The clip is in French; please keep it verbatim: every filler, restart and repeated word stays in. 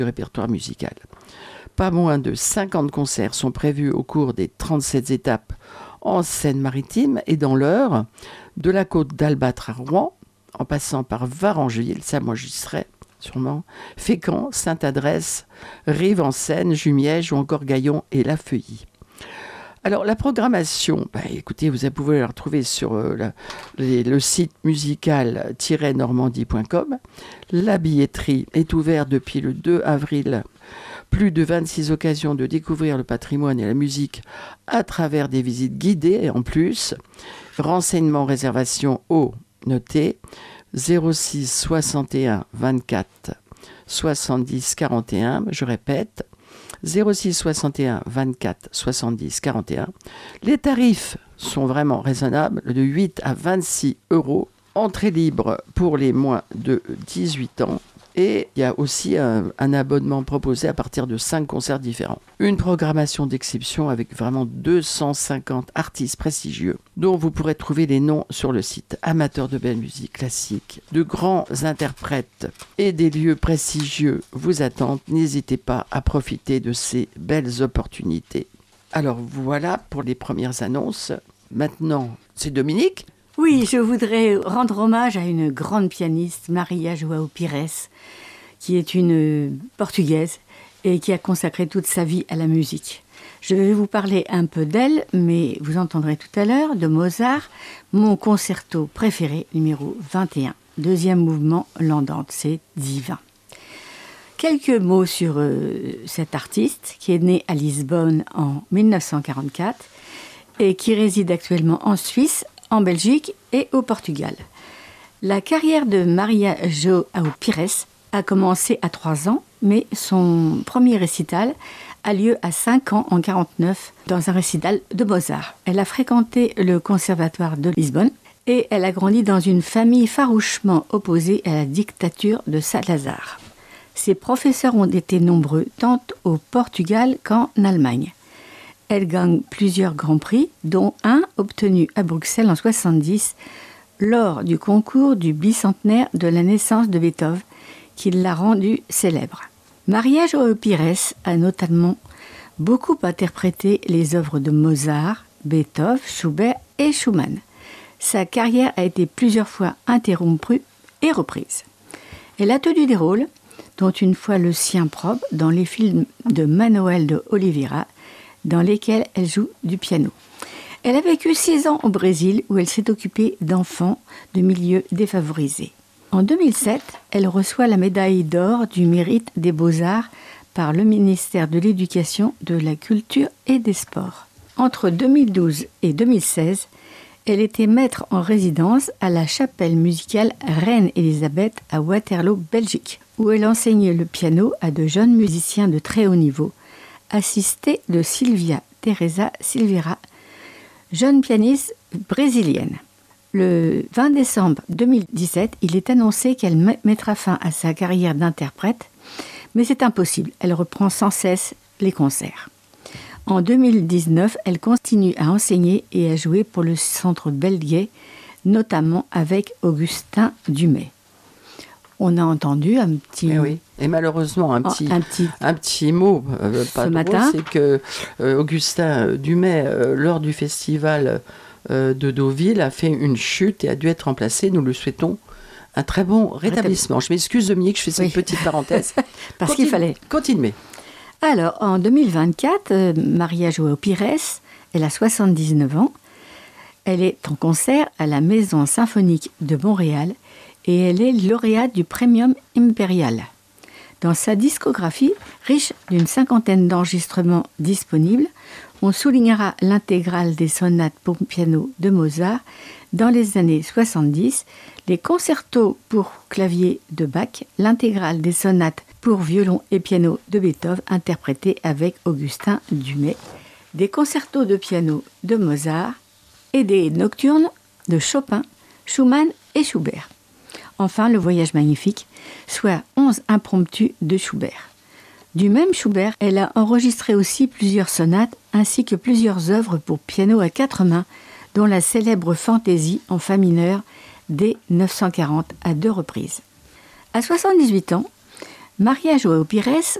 répertoire musical. Pas moins de cinquante concerts sont prévus au cours des trente-sept étapes en Seine-Maritime et dans l'Eure, de la côte d'Albâtre à Rouen, en passant par Varengeville, ça moi j'y serai sûrement, Fécamp, Sainte-Adresse, Rive-en-Seine, Jumièges ou encore Gaillon et La Feuilly. Alors la programmation, bah, écoutez, vous pouvez la retrouver sur euh, la, les, le site musical tiret normandie point com. La billetterie est ouverte depuis le deux avril. Plus de vingt-six occasions de découvrir le patrimoine et la musique à travers des visites guidées en plus. Renseignements, réservations au noté zéro six soixante et un vingt-quatre soixante-dix quarante et un. Je répète, zéro six soixante et un vingt-quatre soixante-dix quarante et un. Les tarifs sont vraiment raisonnables, de huit à vingt-six euros. Entrée libre pour les moins de dix-huit ans. Et il y a aussi un, un abonnement proposé à partir de cinq concerts différents. Une programmation d'exception avec vraiment deux cent cinquante artistes prestigieux dont vous pourrez trouver les noms sur le site. Amateurs de belle musique classique, de grands interprètes et des lieux prestigieux vous attendent. N'hésitez pas à profiter de ces belles opportunités. Alors voilà pour les premières annonces. Maintenant, c'est Dominique. Oui, je voudrais rendre hommage à une grande pianiste, Maria João Pires, qui est une Portugaise et qui a consacré toute sa vie à la musique. Je vais vous parler un peu d'elle, mais vous entendrez tout à l'heure de Mozart, mon concerto préféré, numéro vingt et un, deuxième mouvement, l'andante, c'est divin. Quelques mots sur euh, cet artiste qui est né à Lisbonne en dix-neuf cent quarante-quatre et qui réside actuellement en Suisse, en Belgique et au Portugal. La carrière de Maria João Pires a commencé à trois ans, mais son premier récital a lieu à cinq ans, en quarante-neuf, dans un récital de Mozart. Elle a fréquenté le conservatoire de Lisbonne et elle a grandi dans une famille farouchement opposée à la dictature de Salazar. Ses professeurs ont été nombreux, tant au Portugal qu'en Allemagne. Elle gagne plusieurs grands prix, dont un obtenu à Bruxelles en soixante-dix lors du concours du bicentenaire de la naissance de Beethoven, qui l'a rendu célèbre. Maria João Pires a notamment beaucoup interprété les œuvres de Mozart, Beethoven, Schubert et Schumann. Sa carrière a été plusieurs fois interrompue et reprise. Elle a tenu des rôles, dont une fois le sien propre dans les films de Manuel de Oliveira, dans lesquels elle joue du piano. Elle a vécu six ans au Brésil, où elle s'est occupée d'enfants de milieux défavorisés. En deux mille sept, elle reçoit la médaille d'or du mérite des beaux-arts par le ministère de l'Éducation, de la Culture et des Sports. Entre deux mille douze et deux mille seize, elle était maître en résidence à la chapelle musicale Reine-Élisabeth à Waterloo, Belgique, où elle enseigne le piano à de jeunes musiciens de très haut niveau, assistée de Silvia Teresa Silveira, jeune pianiste brésilienne. Le vingt décembre deux mille dix-sept, il est annoncé qu'elle mettra fin à sa carrière d'interprète, mais c'est impossible, elle reprend sans cesse les concerts. En deux mille dix-neuf, elle continue à enseigner et à jouer pour le Centre Belguet, notamment avec Augustin Dumay. On a entendu un petit... Et oui, et malheureusement, un petit, un petit, un petit mot, euh, pas ce drôle, matin, c'est que euh, Augustin Dumay, euh, lors du festival euh, de Deauville, a fait une chute et a dû être remplacé. Nous le souhaitons un très bon rétablissement. Je m'excuse, Dominique, je fais cette oui. petite parenthèse. Parce Continue, qu'il fallait. Continuez. Alors, en deux mille vingt-quatre, euh, Maria João Pires, elle a soixante-dix-neuf ans. Elle est en concert à la Maison Symphonique de Montréal et elle est lauréate du Premium Impérial. Dans sa discographie, riche d'une cinquantaine d'enregistrements disponibles, on soulignera l'intégrale des sonates pour piano de Mozart dans les années soixante-dix, les concertos pour clavier de Bach, l'intégrale des sonates pour violon et piano de Beethoven interprétées avec Augustin Dumay, des concertos de piano de Mozart et des nocturnes de Chopin, Schumann et Schubert. Enfin, le Voyage magnifique, soit onze impromptus de Schubert. Du même Schubert, elle a enregistré aussi plusieurs sonates ainsi que plusieurs œuvres pour piano à quatre mains, dont la célèbre Fantaisie en fa mineur dès neuf cent quarante à deux reprises. À soixante-dix-huit ans, Maria João Pires